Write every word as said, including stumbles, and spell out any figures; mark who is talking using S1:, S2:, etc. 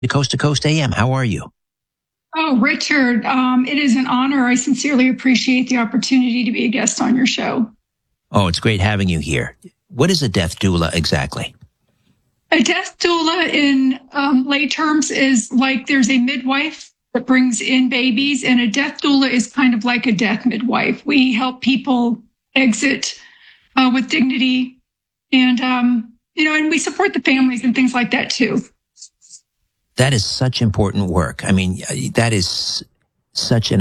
S1: to Coast to Coast A M. How are you?
S2: Oh, Richard, um, it is an honor. I sincerely appreciate the opportunity to be a guest on your show.
S1: Oh, it's great having you here. What is a death doula exactly?
S2: A death doula in um, lay terms is like there's a midwife that brings in babies, and a death doula is kind of like a death midwife. We help people exit uh, with dignity, and, um, you know, and we support the families and things like that too.
S1: That is such important work. I mean, that is such an